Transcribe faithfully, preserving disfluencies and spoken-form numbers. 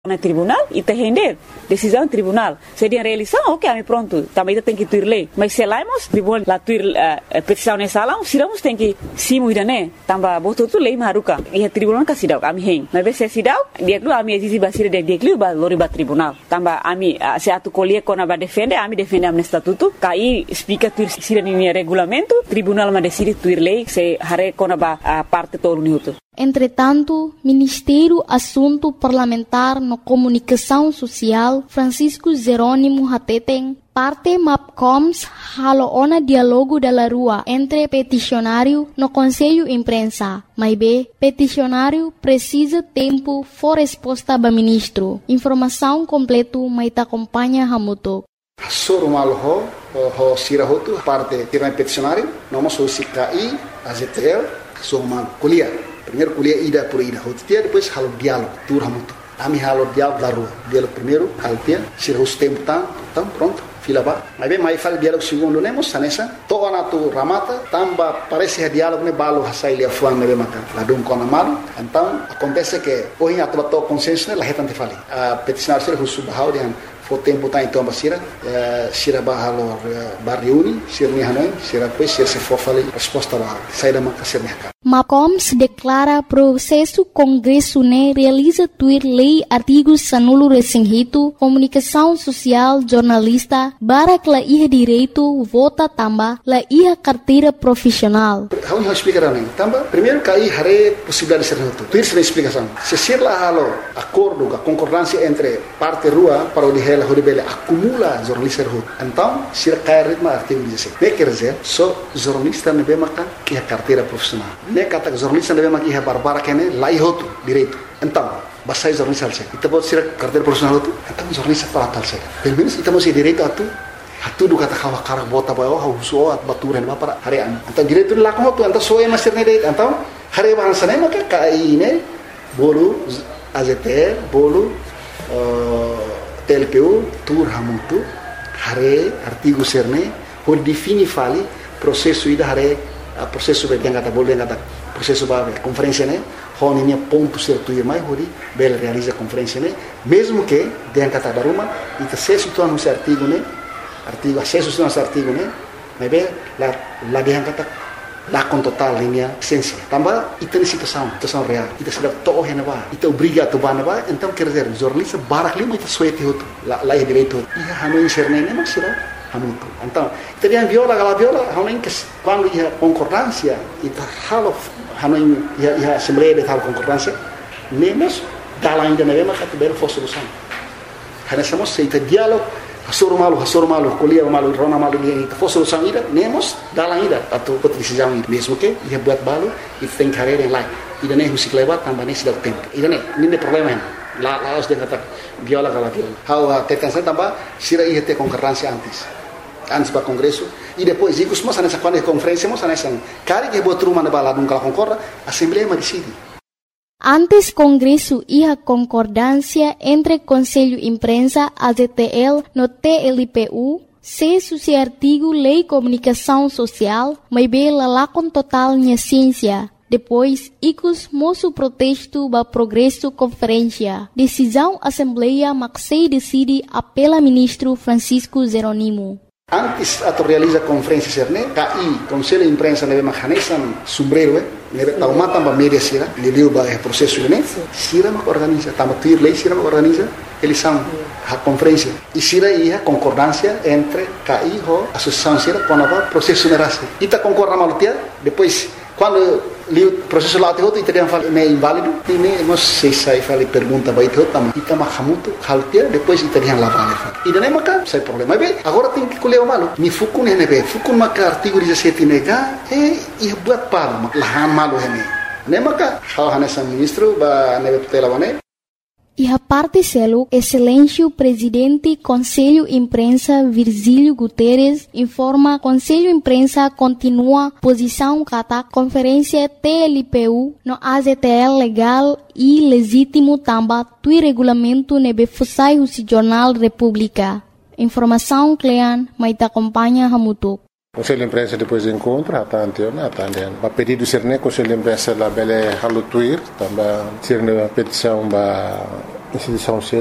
no tribunal e te render decisão tribunal seria reeleição, ok, aí pronto, também tem que tuir lei, mas se laimos tribunal la tuir uh, petição nessa lá, siramos tem que simu ida né, tamba botou tu lei maruka e tribunal ka sidau ami hen, mas se sidau dia lu ami exige basir de dia lu ba lori ba tribunal, tamba ami uh, se atu colher kona ba defende, ami defende am estatuto, kai explica tuir sira ni regulamento, tribunal ma decide tuir lei se hare kona ba uh, parte todo minuto. Entretanto, Ministério Assunto Parlamentar no Comunicação Social, Francisco Jerônimo Hateteng, parte MAPCOMS haloona diálogo da rua entre peticionário no Conselho Imprensa. Mas B, peticionário precisa tempo for resposta do ministro. Informação completa, mas te acompanha Hamuto. Soro malo ho, ho sirahotu parte tiran peticionário, não mas o C K I, a Z T L, sou mal kuliah. Primeiro kuliah ida por ida, hotia depois halo diálogo, tur hamutu. Ami halo diálogo da rua, diálogo primeiro, haltia, sirahus tempo tam, tam pronto, fila ba. Mas bem, mais fala diálogo segundo, nemos sanessa, toa na tu ramata, tamba parece diálogo ne balo hasai lia fuan ne bemaka, ladum kona malu. Então acontece que hoje a tua to consenso ne lahetan te fali. A peticionário sirahus subahau dian o tempo tá então basira, sira bahalo barriuni, sira ni hanoi, sira depois sira se for fali resposta lá, sai da maka sira ni MAPCOMS declara processo Congresso ne realiza tuir lei artigos sanulo resinghito, comunicação social, jornalista, barak la iha direito, vota tamba, la iha carteira profissional. How you explicar nem? Tamba, primeiro cai hare possibilidade de ser reto. Tuir sem explicação. Se ser lá halo acordo, a concordância entre parte rua para o dihela horibele acumula jornalista rua. Então, se cai ritmo artigo dezesseis. Ne quer dizer, só jornalista ne bemaka que a carteira profissional. Ne kata jornalista ne bemaka que a barbara kene lá ihoto direito. Então, basai jornalista alse. Ita pode ser carteira profissional tu. Então jornalista para tal se. Pelo menos ita mesti direito atu. Hatu du kata kawa karak bota bayo hauso at baturan ba para harian. Então direito lá como tu, então soe master ne direito. Então hari bahasa ne maka kai ne bolu A Z T L bolu T L P U tur hamutu hare artigo serne por defini fali processo ida hare processo be yang kata bolu yang kata processo ba conferência ne honinya ponto certo e mais hori bel realiza conferência ne mesmo que yang kata daruma ita se situa no artigo ne artigo acesso a artigo né mas bem lá lá dia kata lá com total linha essência também ita ni situação situação real ita sudah toh hena ba ita obriga tu bana ba então quer dizer jornalista barak lima ita suete hotu lá lá é direito ia hanu inserne ne mas sira hanu então teriam viola gala viola hanu que quando ia concordância ita halo hanu ia ia assembleia de tal concordância nemos dala ainda ne ma kat bel fosse solução hana somos seita diálogo Hasur malu, hasur malu, kuliah malu, rona malu ni kita fosse solução ida, nemos dalam ida atau kot decisão ida, mesmo que ia buat balu, itu tem carreira em lá, ida nem husik lewat tambah nem sudah tempo, ida nem, ni problema lá lá os dia kata viola kala viola, how tetansa tambah sira ia ter concorrência antes, antes para congresso e depois ikut mas nessa quando conferência mas nessa, cari que buat rumah na bala dum kala concorda, assembleia ma decide. Antes Congresso ia concordância entre Conselho Imprensa, A Z T L, no T L P U, se suci artigo Lei Comunicação Social, mas bem lá com total minha ciência. Depois, icos moço protesto ba progresso conferência. Decisão Assembleia Maxei decide apela ministro Francisco Jerônimo. Antes atau realiza conferência serne, K I, Conselho Imprensa nebe mahanesan sombrero, eh, nebe tau mata ba media sira, leleu ba processo ne, sira ma organiza, tama tuir lei sira ma organiza, eles são a conferência. E sira ia concordância entre K I ho associação sira quando ba processo nerase. Ita concorda malutia, depois quando li o processo lá te outro e teriam falado é inválido, e nem não sei se aí falei pergunta vai te outro, mas ita mahamuto haltia depois teriam lá vale. E daí maca, sem problema. Bem, agora tem que colher o malo. Mi fukun hene be, fukun maca artigo dezessete nega, e e buat pal, lahan malo hene. Ne maca, hal hanesa ministro ba nebe tutela bane. E a parte selo, Excelêncio Presidente Conselho Imprensa Virgílio Guterres informa Conselho Imprensa continua posição kata conferência T L P U no A Z T L legal e legítimo tamba tui regulamento nebe fusai o Jornal República. Informação Clean, mas te acompanha Hamutuk. Conselho de Imprensa depois encontra, está anteona, está anteona. A pedido ser né, Conselho de Imprensa lá bele halutuir, também ser na petição ba instituição